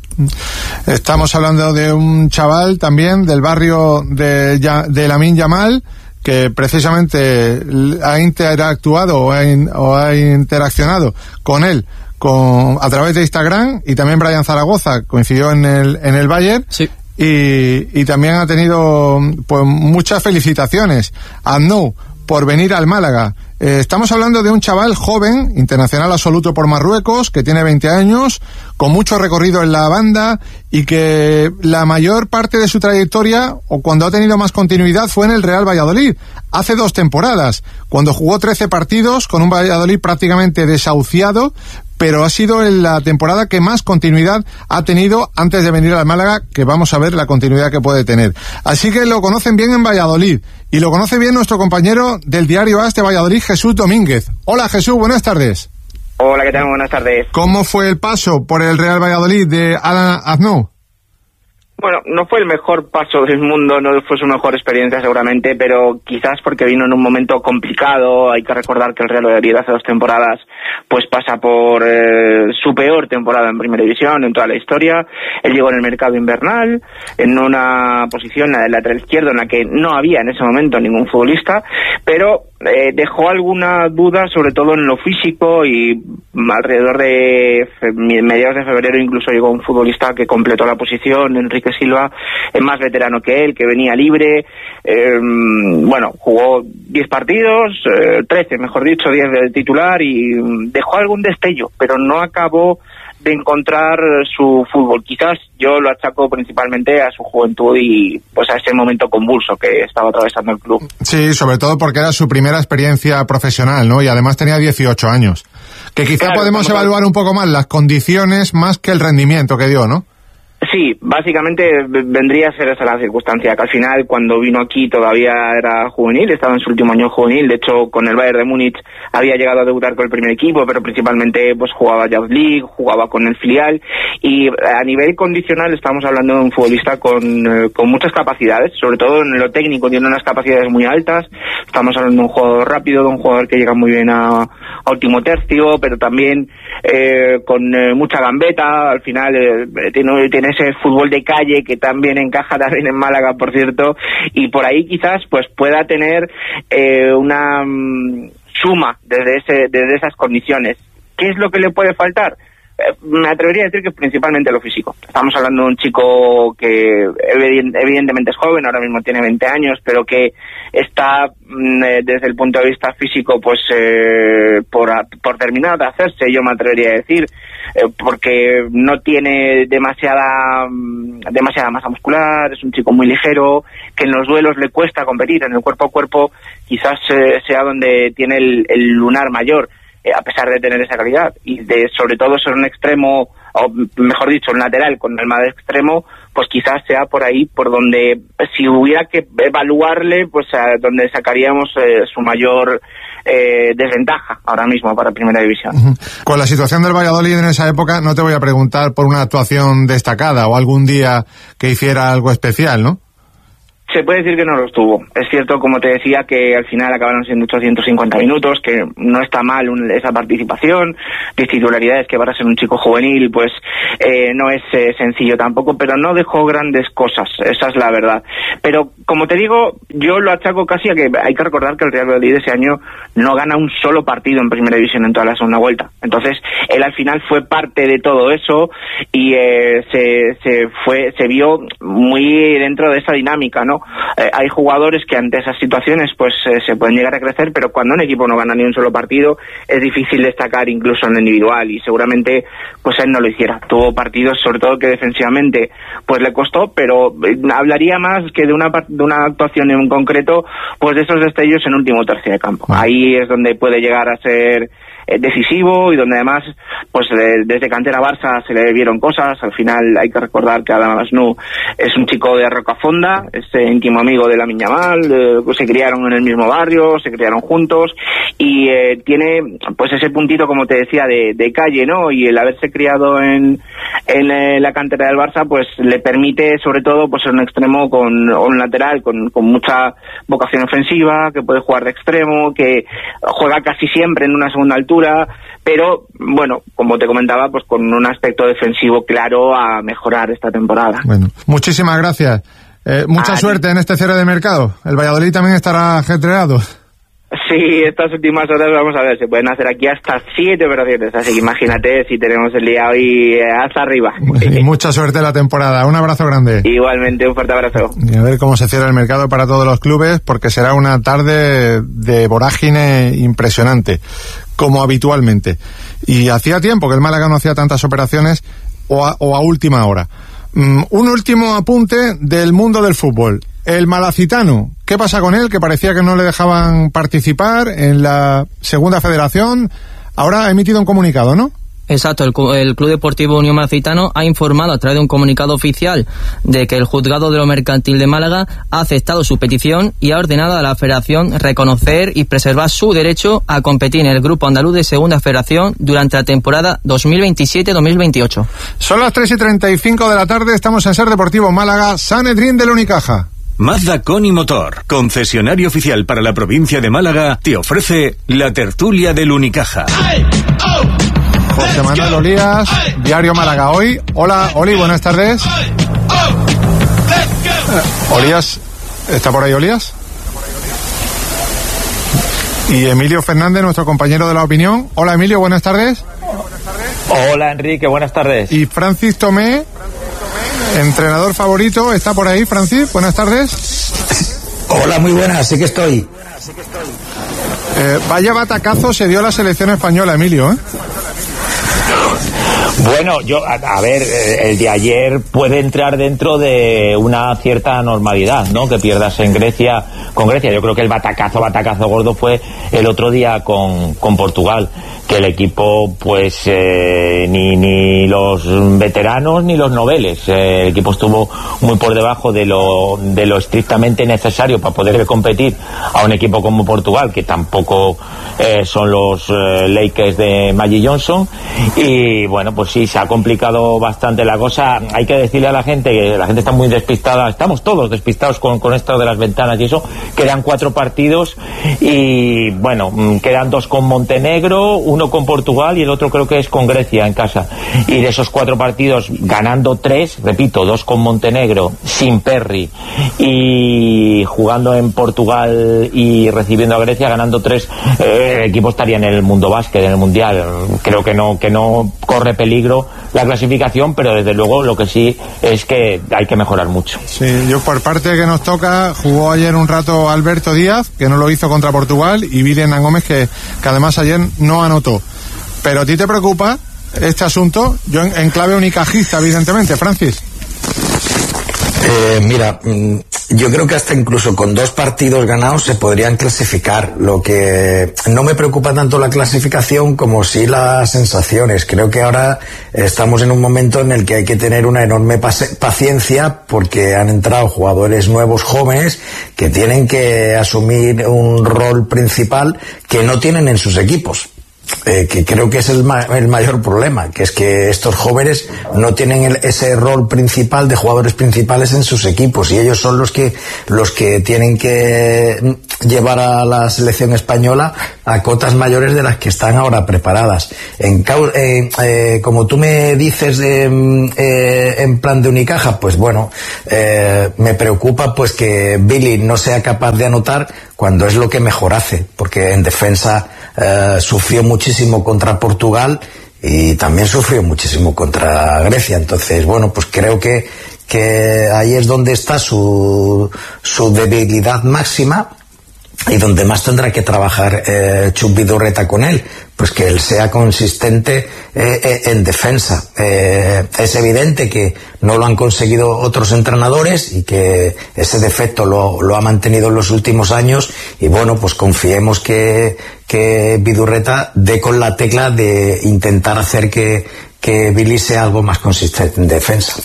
Estamos hablando de un chaval también del barrio de, de Lamine Yamal, que precisamente ha interactuado o ha, o ha interaccionado con él con, a través de Instagram, y también Brian Zaragoza coincidió en el, en el Bayern. Sí. Y, y también ha tenido pues muchas felicitaciones a No por venir al Málaga. Eh, estamos hablando de un chaval joven, internacional absoluto por Marruecos, que tiene veinte años, con mucho recorrido en la banda y que la mayor parte de su trayectoria, o cuando ha tenido más continuidad, fue en el Real Valladolid, hace dos temporadas, cuando jugó trece partidos con un Valladolid prácticamente desahuciado, pero ha sido en la temporada que más continuidad ha tenido antes de venir al Málaga, que vamos a ver la continuidad que puede tener. Así que lo conocen bien en Valladolid, y lo conoce bien nuestro compañero del diario AS de Valladolid, Jesús Domínguez. Hola Jesús, buenas tardes. Hola, ¿qué tal? Buenas tardes. ¿Cómo fue el paso por el Real Valladolid de Alan Aznou? Bueno, no fue el mejor paso del mundo, no fue su mejor experiencia seguramente, pero quizás porque vino en un momento complicado. Hay que recordar que el Real Valladolid hace dos temporadas pues pasa por eh, su peor temporada en Primera División en toda la historia. Él llegó en el mercado invernal, en una posición, la del lateral izquierdo, en la que no había en ese momento ningún futbolista, pero eh, dejó alguna duda, sobre todo en lo físico, y alrededor de fe- mediados de febrero incluso llegó un futbolista que completó la posición, Enrique Silva, es más veterano que él, que venía libre. Eh, bueno, jugó diez partidos, eh, trece mejor dicho, diez de titular, y dejó algún destello, pero no acabó de encontrar su fútbol. Quizás yo lo achaco principalmente a su juventud y pues a ese momento convulso que estaba atravesando el club. Sí, sobre todo porque era su primera experiencia profesional, ¿no? Y además tenía dieciocho años. Que quizá Claro, podemos como evaluar un poco más las condiciones más que el rendimiento que dio, ¿no? Sí, básicamente vendría a ser esa la circunstancia, que al final cuando vino aquí todavía era juvenil, estaba en su último año juvenil. De hecho con el Bayern de Múnich había llegado a debutar con el primer equipo, pero principalmente pues jugaba Youth League, jugaba con el filial, y a nivel condicional estamos hablando de un futbolista con, eh, con muchas capacidades, sobre todo en lo técnico tiene unas capacidades muy altas. Estamos hablando de un jugador rápido, de un jugador que llega muy bien a, a último tercio, pero también eh, con eh, mucha gambeta. Al final eh, tiene, tiene ese fútbol de calle que también encaja también en Málaga, por cierto, y por ahí quizás pues pueda tener eh, una um, suma desde ese desde esas condiciones. ¿Qué es lo que le puede faltar? Eh, me atrevería a decir que principalmente lo físico. Estamos hablando de un chico que evidentemente es joven, ahora mismo tiene veinte años, pero que está eh, desde el punto de vista físico pues eh, por, por terminar de hacerse, yo me atrevería a decir, eh, porque no tiene demasiada demasiada masa muscular, es un chico muy ligero, que en los duelos le cuesta competir, en el cuerpo a cuerpo quizás eh, sea donde tiene el, el lunar mayor, eh, a pesar de tener esa calidad, y de sobre todo ser un extremo, o mejor dicho, un lateral con alma de extremo, pues quizás sea por ahí por donde, si hubiera que evaluarle, pues a donde sacaríamos eh, su mayor eh, desventaja ahora mismo para Primera División. Uh-huh. Con la situación del Valladolid en esa época, no te voy a preguntar por una actuación destacada o algún día que hiciera algo especial, ¿no? Se puede decir que no los tuvo. Es cierto, como te decía, que al final acabaron siendo ochocientos cincuenta minutos, que no está mal un, esa participación, de titularidades que para ser un chico juvenil, pues eh, no es eh, sencillo tampoco, pero no dejó grandes cosas, esa es la verdad. Pero, como te digo, yo lo achaco casi a que hay que recordar que el Real Valladolid ese año no gana un solo partido en Primera División en toda la segunda vuelta. Entonces, él al final fue parte de todo eso y eh, se, se fue, se vio muy dentro de esa dinámica, ¿no? Eh, hay jugadores que ante esas situaciones pues eh, se pueden llegar a crecer, pero cuando un equipo no gana ni un solo partido es difícil destacar incluso en lo individual, y seguramente pues él no lo hiciera. Tuvo partidos sobre todo que defensivamente pues le costó, pero eh, hablaría más que de una de una actuación en concreto, pues de esos destellos en último tercio de campo. Ahí es donde puede llegar a ser eh, decisivo, y donde además pues de, desde cantera Barça se le vieron cosas. Al final hay que recordar que Adam Asnou es un chico de Rocafonda, es eh, íntimo amigo de Lamine Yamal, eh, pues se criaron en el mismo barrio, se criaron juntos, y eh, tiene pues ese puntito, como te decía, de, de calle, ¿no? Y el haberse criado en, en eh, la cantera del Barça pues le permite sobre todo pues ser un extremo con o un lateral con, con mucha vocación ofensiva, que puede jugar de extremo, que juega casi siempre en una segunda altura, pero bueno, como te comentaba, pues con un aspecto defensivo claro a mejorar esta temporada. Bueno, muchísimas gracias. Eh, mucha Ah, suerte en este cierre de mercado. El Valladolid también estará ajetreado. Sí, estas últimas horas, vamos a ver, se pueden hacer aquí hasta siete operaciones, así que imagínate si tenemos el día hoy hasta arriba. Y mucha suerte en la temporada. Un abrazo grande. Igualmente, un fuerte abrazo. Y a ver cómo se cierra el mercado para todos los clubes, porque será una tarde de vorágine impresionante, como habitualmente. Y hacía tiempo que el Málaga no hacía tantas operaciones o a, o a última hora. Um, un último apunte del mundo del fútbol. El Malacitano, ¿qué pasa con él? Que parecía que no le dejaban participar en la segunda federación. Ahora ha emitido un comunicado, ¿no? Exacto, el, el Club Deportivo Unión Malacitano ha informado a través de un comunicado oficial de que el Juzgado de lo Mercantil de Málaga ha aceptado su petición y ha ordenado a la Federación reconocer y preservar su derecho a competir en el Grupo Andaluz de Segunda Federación durante la temporada dos mil veintisiete dos mil veintiocho. Son las tres y treinta y cinco de la tarde, estamos en Ser Deportivo Málaga, Sanedrín del Unicaja. Mazda Con y Motor, concesionario oficial para la provincia de Málaga, te ofrece la tertulia del Unicaja. José Manuel Olías, Diario Málaga Hoy. Hola, Oli, buenas tardes. Olías, ¿está por ahí Olías? Y Emilio Fernández, nuestro compañero de La Opinión. Hola, Emilio, buenas tardes. Hola, Enrique, buenas tardes. Y Francis Tomé, entrenador favorito, ¿está por ahí, Francis? Buenas tardes. Hola, muy buenas, sí que estoy. Eh, vaya batacazo se dio a la selección española, Emilio, ¿eh? Bueno, yo, a, a ver, el de ayer puede entrar dentro de una cierta normalidad, ¿no? Que pierdas en Grecia, con Grecia. Yo creo que el batacazo, batacazo gordo fue el otro día con, con Portugal, que el equipo, pues, eh, ni, ni los veteranos ni los noveles. Eh, el equipo estuvo muy por debajo de lo, de lo estrictamente necesario para poder competir a un equipo como Portugal, que tampoco eh, son los eh, Lakers de Magic Johnson. Y bueno, pues sí, se ha complicado bastante la cosa. Hay que decirle a la gente que la gente está muy despistada, estamos todos despistados con, con esto de las ventanas y eso. Quedan cuatro partidos y bueno, quedan dos con Montenegro, uno con Portugal y el otro creo que es con Grecia en casa. Y de esos cuatro partidos, ganando tres, repito, dos con Montenegro, sin Perry, y jugando en Portugal y recibiendo a Grecia, ganando tres, eh, el equipo estaría en el mundo básquet, en el mundial. Creo que no, que no corre peligro la clasificación, pero desde luego lo que sí es que hay que mejorar mucho. Sí, yo por parte que nos toca, jugó ayer un rato Alberto Díaz, que no lo hizo contra Portugal, y Billy Hernán Gómez, que, que además ayer no anotó. Pero ¿a ti te preocupa este asunto? Yo en, en clave unicajista, evidentemente, Francis. Eh, mira, yo creo que hasta incluso con dos partidos ganados se podrían clasificar. Lo que no me preocupa tanto la clasificación como sí las sensaciones. Creo que ahora estamos en un momento en el que hay que tener una enorme paciencia porque han entrado jugadores nuevos, jóvenes, que tienen que asumir un rol principal que no tienen en sus equipos. Eh, que creo que es el, ma el mayor problema, que es que estos jóvenes no tienen el, ese rol principal de jugadores principales en sus equipos, y ellos son los que los que tienen que llevar a la selección española a cotas mayores de las que están ahora preparadas. En, eh, eh, como tú me dices eh, eh, en plan de Unicaja, pues bueno, eh, me preocupa pues que Billy no sea capaz de anotar cuando es lo que mejor hace, porque en defensa eh, sufrió muchísimo contra Portugal y también sufrió muchísimo contra Grecia. Entonces, bueno, pues creo que, que ahí es donde está su, su debilidad máxima y donde más tendrá que trabajar eh, Chus Vidorreta con él, pues que él sea consistente eh, eh, en defensa. Eh, es evidente que no lo han conseguido otros entrenadores y que ese defecto lo, lo ha mantenido en los últimos años, y bueno, pues confiemos que, que Vidorreta dé con la tecla de intentar hacer que, que Billy sea algo más consistente en defensa.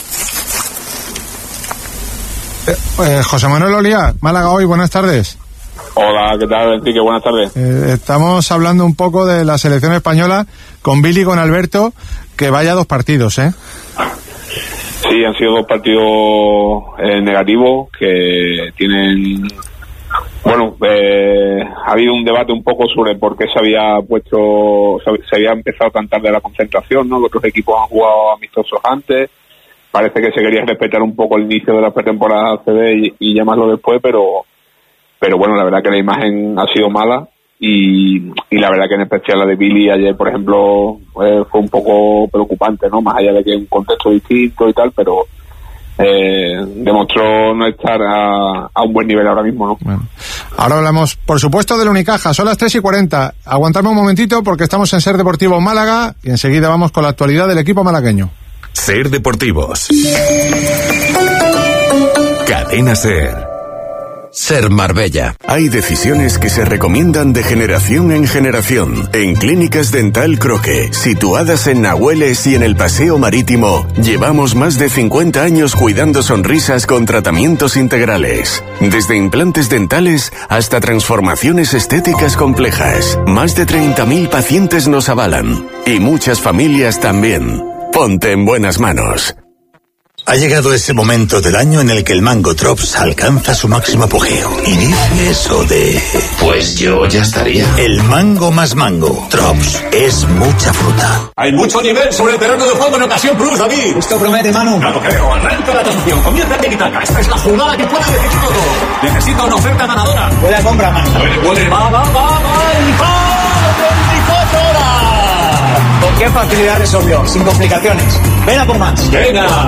Eh, eh, José Manuel Olía, Málaga Hoy, buenas tardes. Hola, ¿qué tal, Enrique? Buenas tardes. Eh, estamos hablando un poco de la selección española con Billy y con Alberto, que vaya dos partidos, ¿eh? Sí, han sido dos partidos eh, negativos que tienen... Bueno, eh, ha habido un debate un poco sobre por qué se había puesto, se había empezado tan tarde la concentración, ¿no? Los otros equipos han jugado amistosos antes. Parece que se quería respetar un poco el inicio de la pretemporada C D y, y llamarlo después, pero... pero bueno, la verdad que la imagen ha sido mala. Y, y la verdad que en especial la de Billy ayer, por ejemplo, eh, fue un poco preocupante, ¿no? Más allá de que es un contexto distinto y tal, pero eh, demostró no estar a, a un buen nivel ahora mismo, ¿no? Bueno. Ahora hablamos, por supuesto, del Unicaja. Son las tres y cuarenta. Aguantadme un momentito porque estamos en Ser Deportivo Málaga y enseguida vamos con la actualidad del equipo malagueño. Ser Deportivos. Cadena Ser. Ser Marbella. Hay decisiones que se recomiendan de generación en generación. En Clínicas Dental Croque, situadas en Nahueles y en el Paseo Marítimo, llevamos más de cincuenta años cuidando sonrisas con tratamientos integrales. Desde implantes dentales hasta transformaciones estéticas complejas. Más de treinta mil pacientes nos avalan. Y muchas familias también. Ponte en buenas manos. Ha llegado ese momento del año en el que el Mango Drops alcanza su máximo apogeo. Y dice eso de... Pues yo ya estaría. El mango más mango. Drops. Es mucha fruta. Hay mucho nivel sobre el terreno de juego en Ocasión Plus, David. Esto promete, Manu. No lo creo. Arranca la atención. Comienza Tiki-Taka. Esta es la jugada que puede decidir todo. Necesito una oferta ganadora. Buena compra, Manu. Puede, puede. Va, va, va, va. ¡Y va! veinticuatro horas! ¿Con qué facilidad resolvió? Sin complicaciones. Ven a por más. Venga.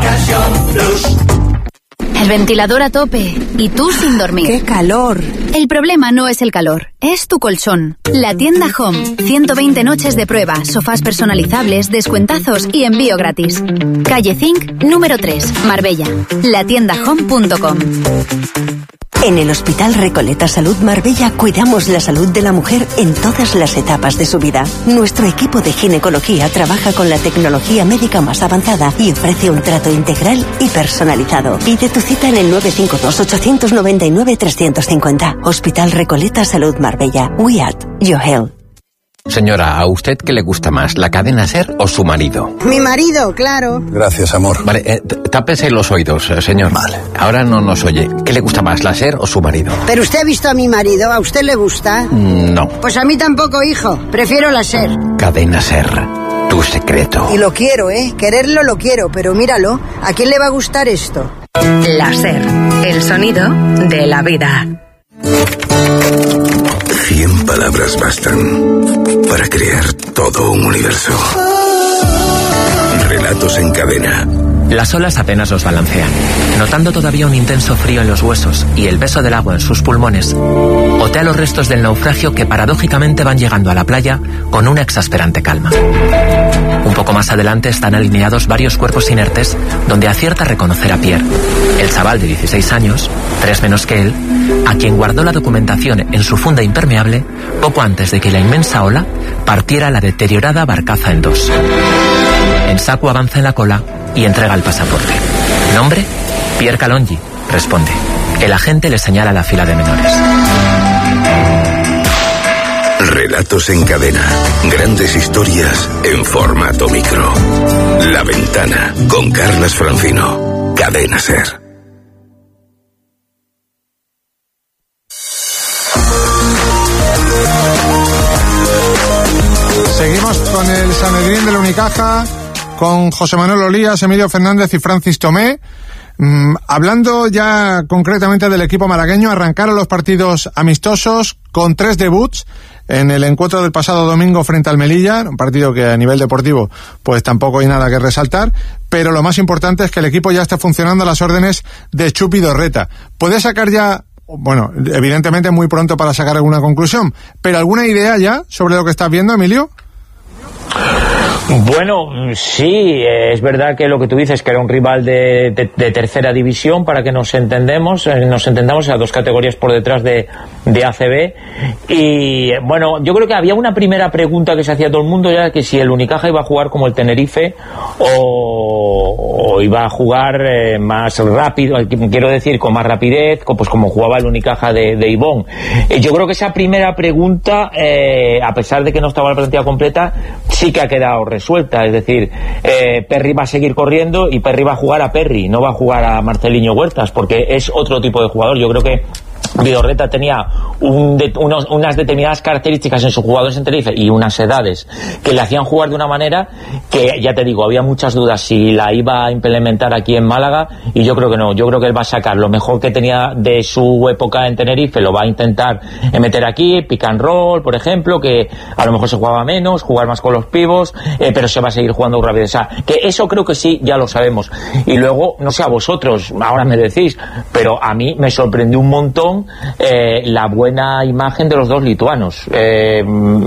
El ventilador a tope y tú sin dormir. ¡Qué calor! El problema no es el calor, es tu colchón. La tienda Home. ciento veinte noches de prueba, sofás personalizables, descuentazos y envío gratis. Calle Zinc, número tres, Marbella. la tienda home punto com. En el Hospital Recoleta Salud Marbella cuidamos la salud de la mujer en todas las etapas de su vida. Nuestro equipo de ginecología trabaja con la tecnología médica más avanzada y ofrece un trato integral y personalizado. Pide tu cita en el nueve cinco dos, ocho nueve nueve, tres cinco cero. Hospital Recoleta Salud Marbella. We at your health. Señora, ¿a usted qué le gusta más, la cadena SER o su marido? Mi marido, claro. Gracias, amor. Vale, eh, tápese los oídos, eh, señor. Vale. Ahora no nos oye. ¿Qué le gusta más, la SER o su marido? Pero usted ha visto a mi marido, ¿a usted le gusta? Mm, no. Pues a mí tampoco, hijo. Prefiero la SER. Cadena SER, tu secreto. Y lo quiero, ¿eh? Quererlo lo quiero, pero míralo. ¿A quién le va a gustar esto? La SER, el sonido de la vida. Cien palabras bastan para crear todo un universo. Relatos en cadena. Las olas apenas los balancean, notando todavía un intenso frío en los huesos y el peso del agua en sus pulmones. Otea los restos del naufragio que paradójicamente van llegando a la playa con una exasperante calma. Un poco más adelante están alineados varios cuerpos inertes donde acierta a reconocer a Pierre, el chaval de dieciséis años, tres menos que él, a quien guardó la documentación en su funda impermeable poco antes de que la inmensa ola partiera la deteriorada barcaza en dos. En Saku avanza en la cola y entrega el pasaporte. ¿Nombre? Pierre Calongi, responde. El agente le señala la fila de menores. Relatos en cadena. Grandes historias en formato micro. La Ventana, con Carlas Francino. Cadena SER. Seguimos con el Sanedrín de la Unicaja, con José Manuel Olías, Emilio Fernández y Francis Tomé. Mm, hablando ya concretamente del equipo malagueño, arrancaron los partidos amistosos con tres debuts en el encuentro del pasado domingo frente al Melilla, un partido que a nivel deportivo pues tampoco hay nada que resaltar, pero lo más importante es que el equipo ya está funcionando a las órdenes de Chupi Dorreta. ¿Puede sacar ya, bueno, evidentemente muy pronto para sacar alguna conclusión, pero alguna idea ya sobre lo que estás viendo, Emilio? Bueno, sí, es verdad que lo que tú dices, que era un rival de, de, de tercera división, para que nos entendemos, nos entendamos, a dos categorías por detrás de, de A C B. Y bueno, yo creo que había una primera pregunta que se hacía todo el mundo, ya que si el Unicaja iba a jugar como el Tenerife o, o iba a jugar eh, más rápido, quiero decir, con más rapidez, pues como jugaba el Unicaja de, de Ibón. Eh, yo creo que esa primera pregunta, eh, a pesar de que no estaba la plantilla completa, sí que ha quedado resuelta, es decir, eh, Perry va a seguir corriendo y Perry va a jugar a Perry, no va a jugar a Marceliño Huertas, porque es otro tipo de jugador. Yo creo que Vidorreta tenía un de, unos, unas determinadas características en sus jugadores en Tenerife y unas edades que le hacían jugar de una manera que, ya te digo, había muchas dudas si la iba a implementar aquí en Málaga, y yo creo que no, yo creo que él va a sacar lo mejor que tenía de su época en Tenerife, lo va a intentar meter aquí, pick and roll, por ejemplo, que a lo mejor se jugaba menos, jugar más con los pibos, eh, pero se va a seguir jugando rápido. O sea, que eso creo que sí, ya lo sabemos. Y luego, no sé a vosotros, ahora me decís, pero a mí me sorprendió un montón Eh, la buena imagen de los dos lituanos, eh,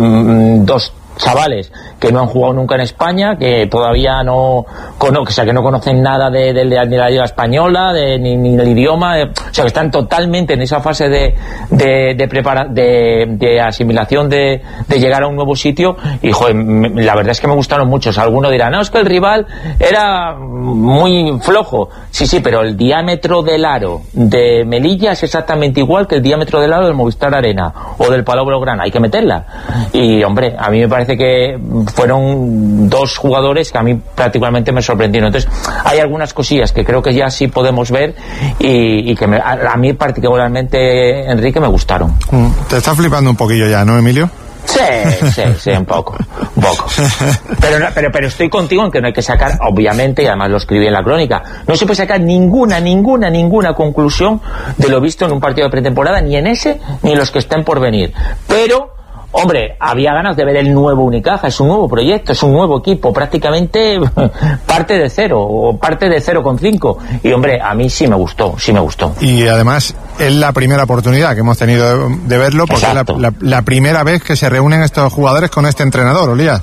dos chavales que no han jugado nunca en España, que todavía no conocen, o sea, que no conocen nada de, de, de la liga española, de, ni, ni del idioma, de, o sea, que están totalmente en esa fase de de, de, prepara, de, de asimilación, de, de llegar a un nuevo sitio, y joder, me, la verdad es que me gustaron muchos. Algunos dirán, no, es que el rival era muy flojo. Sí, sí, pero el diámetro del aro de Melilla es exactamente igual que el diámetro del aro del Movistar Arena o del Palau Blaugrana, hay que meterla. Y hombre, a mí me parece que fueron dos jugadores que a mí prácticamente me sorprendieron. Entonces hay algunas cosillas que creo que ya sí podemos ver y, y que me, a, a mí particularmente, Enrique, me gustaron. Te está flipando un poquillo ya, ¿no, Emilio? Sí, sí, sí, un poco, un poco. Pero, pero, pero estoy contigo en que no hay que sacar, obviamente, y además lo escribí en la crónica, no se puede sacar ninguna, ninguna, ninguna conclusión de lo visto en un partido de pretemporada, ni en ese, ni en los que estén por venir. Pero hombre, había ganas de ver el nuevo Unicaja, es un nuevo proyecto, es un nuevo equipo, prácticamente parte de cero, o parte de cero con cinco, y hombre, a mí sí me gustó, sí me gustó. Y además es la primera oportunidad que hemos tenido de, de verlo, porque es la, la, la primera vez que se reúnen estos jugadores con este entrenador, Olías.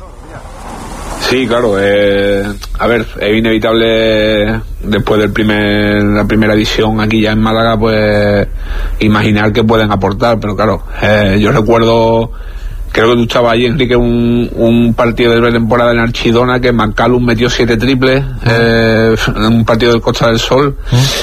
Sí, claro, eh, a ver, es inevitable después del primer la primera edición aquí ya en Málaga, pues imaginar que pueden aportar, pero claro, eh, yo recuerdo, creo que tú estabas allí, Enrique, un, un partido de pretemporada en Archidona que McCallum metió siete triples, eh, en un partido del Costa del Sol,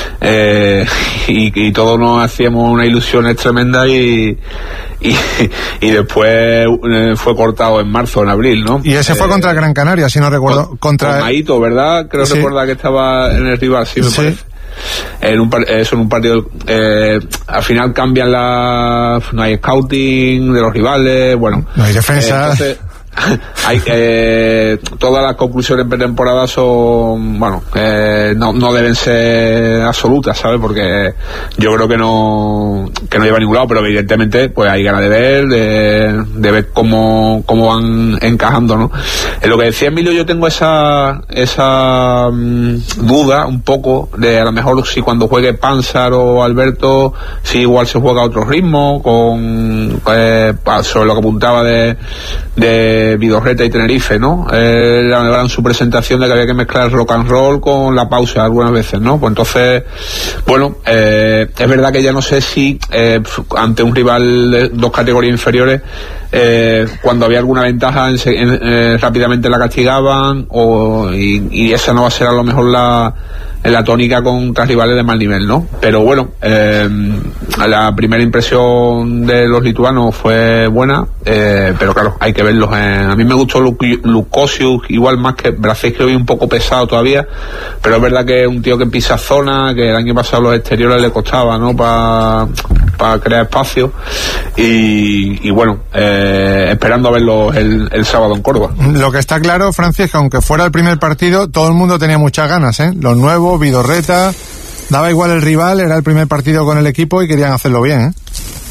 eh, y, y todos nos hacíamos una ilusión tremenda y y, y después eh, fue cortado en marzo, en abril, ¿no? Y ese eh, fue contra Gran Canaria, si no recuerdo. Con, contra con Maito, ¿verdad? Creo sí. recordar que estaba en el rival, sí, me sí. parece. En un, eso, en un partido, eh, al final cambian la, no hay scouting de los rivales, bueno. No hay defensa. Eh, entonces, hay, eh, todas las conclusiones pretemporada son, bueno, eh, no, no deben ser absolutas, ¿sabes? Porque yo creo que no que no lleva a ningún lado, pero evidentemente pues hay ganas de ver, de, de ver cómo, cómo van encajando, ¿no? En lo que decía Emilio, yo tengo esa esa um, duda un poco de a lo mejor si cuando juegue Panzar o Alberto, si igual se juega a otro ritmo, con eh, sobre lo que apuntaba de, de Vidorreta y Tenerife, ¿no? Eh, era en su presentación de que había que mezclar rock and roll con la pausa algunas veces, ¿no? Pues entonces, bueno, eh, es verdad que ya no sé si eh, ante un rival de dos categorías inferiores, eh, cuando había alguna ventaja en, en, eh, rápidamente la castigaban, o y, y esa no va a ser a lo mejor la en la tónica contra rivales de mal nivel, ¿no? Pero bueno, eh, la primera impresión de los lituanos fue buena, eh, pero claro, hay que verlos. En, a mí me gustó Lukosius, igual más que Bracés, que hoy un poco pesado todavía, pero es verdad que es un tío que pisa zona, que el año pasado los exteriores le costaba, ¿no? Para pa crear espacio, y, y bueno, eh, esperando a verlos el, el sábado en Córdoba. Lo que está claro, Francis, que aunque fuera el primer partido, todo el mundo tenía muchas ganas, ¿eh? Los nuevos, Vidorreta, daba igual el rival, era el primer partido con el equipo y querían hacerlo bien, ¿eh?